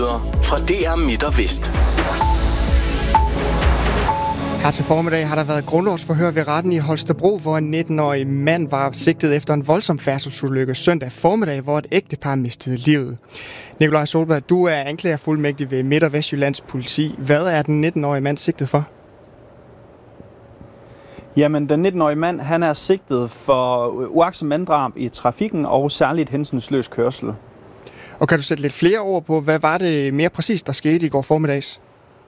nyheder fra DR Midt og Vest. Her til formiddag har der været grundlovsforhør ved retten i Holstebro, hvor en 19-årig mand var sigtet efter en voldsom færdselsulykke søndag formiddag, hvor et ægtepar mistede livet. Nikolaj Solberg, du er anklagerfuldmægtig ved Midt- og Vestjyllands politi. Hvad er den 19-årige mand sigtet for? Jamen, den 19-årige mand, han er sigtet for uagtsom manddrab i trafikken og særligt hensynsløs kørsel. Og kan du sætte lidt flere ord på, hvad var det mere præcist, der skete i går formiddags?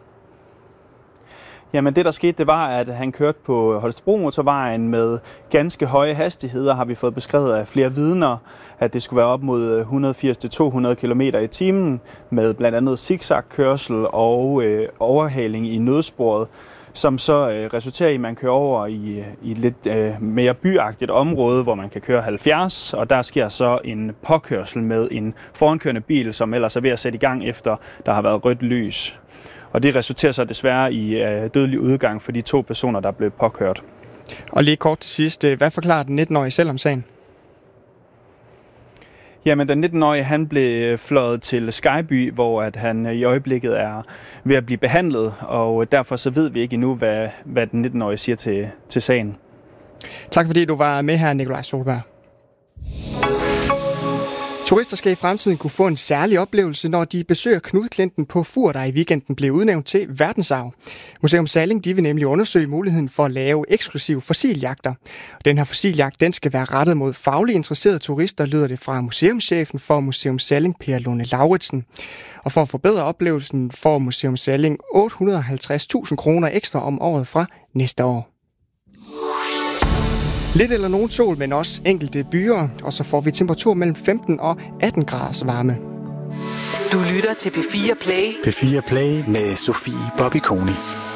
Jamen det, der skete, det var, at han kørte på Holstebro-motorvejen med ganske høje hastigheder, har vi fået beskrevet af flere vidner, at det skulle være op mod 180-200 km i timen, med blandt andet zigzag-kørsel og overhaling i nødsporet, som så resulterer i, at man kører over i et lidt mere byagtigt område, hvor man kan køre 70, og der sker så en påkørsel med en forankørende bil, som ellers er ved at sætte i gang efter, der har været rødt lys. Og det resulterer så desværre i dødelig udgang for de 2 personer, der blev påkørt. Og lige kort til sidst, hvad forklarer den 19-årige selv om sagen? Jamen, den 19-årige, han blev fløjet til Skyby, hvor at han i øjeblikket er ved at blive behandlet, og derfor så ved vi ikke endnu, hvad den 19-årige siger til sagen. Tak fordi du var med her, Nikolaj Solberg. Turister skal i fremtiden kunne få en særlig oplevelse, når de besøger Knudklinten på Fur, der i weekenden blev udnævnt til verdensarv. Museum Salling vil nemlig undersøge muligheden for at lave eksklusive fossiljagter. Den her fossiljagt den skal være rettet mod fagligt interesserede turister, lyder det fra museumschefen for Museum Salling, Per Lunde Lauritsen. Og for at forbedre oplevelsen får Museum Salling 850.000 kroner ekstra om året fra næste år. Lidt eller nogen sol, men også enkelte byer, og så får vi temperatur mellem 15 og 18 graders varme. Du lytter til P4 Play. P4 Play med Sofie Bobby Koni.